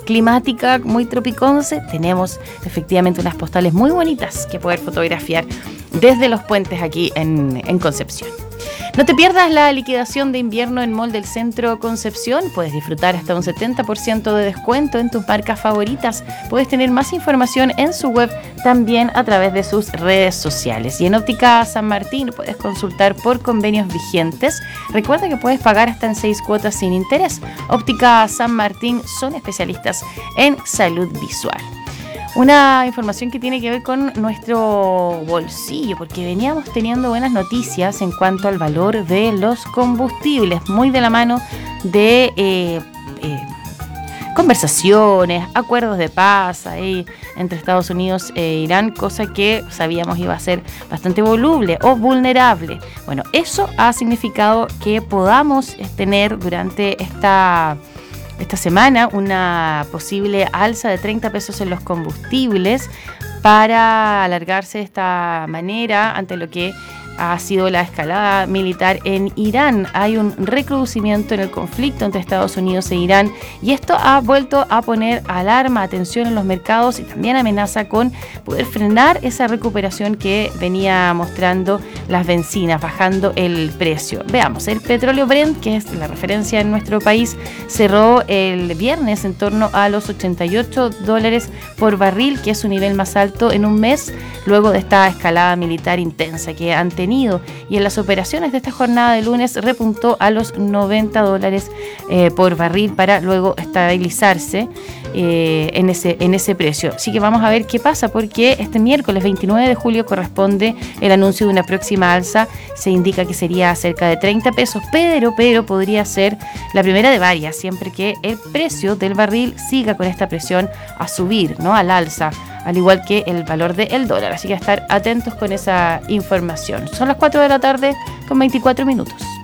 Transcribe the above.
climática muy tropiconce, tenemos efectivamente unas postales muy bonitas que poder fotografiar desde los puentes aquí en Concepción. No te pierdas la liquidación de invierno en Mall del Centro Concepción. Puedes disfrutar hasta un 70% de descuento en tus marcas favoritas. Puedes tener más información en su web, también a través de sus redes sociales. Y en Óptica San Martín puedes consultar por convenios vigentes. Recuerda que puedes pagar hasta en 6 cuotas sin interés. Óptica San Martín son especialistas en salud visual. Una información que tiene que ver con nuestro bolsillo, porque veníamos teniendo buenas noticias en cuanto al valor de los combustibles, muy de la mano de conversaciones, acuerdos de paz ahí entre Estados Unidos e Irán, cosa que sabíamos iba a ser bastante voluble o vulnerable. Bueno, eso ha significado que podamos tener durante esta semana una posible alza de 30 pesos en los combustibles para alargarse de esta manera ante lo que ha sido la escalada militar en Irán. Hay un recrudecimiento en el conflicto entre Estados Unidos e Irán y esto ha vuelto a poner alarma, atención en los mercados y también amenaza con poder frenar esa recuperación que venía mostrando las bencinas, bajando el precio. Veamos, el petróleo Brent, que es la referencia en nuestro país, cerró el viernes en torno a los $88 por barril, que es su nivel más alto en un mes, luego de esta escalada militar intensa que han tenido. Y en las operaciones de esta jornada de lunes repuntó a los $90 por barril para luego estabilizarse en ese precio. Así que vamos a ver qué pasa, porque este miércoles 29 de julio corresponde el anuncio de una próxima alza. Se indica que sería cerca de 30 pesos, pero podría ser la primera de varias, siempre que el precio del barril siga con esta presión a subir, ¿no?, al alza, al igual que el valor del dólar. Así que estar atentos con esa información. Son las 4 de la tarde con 24 minutos.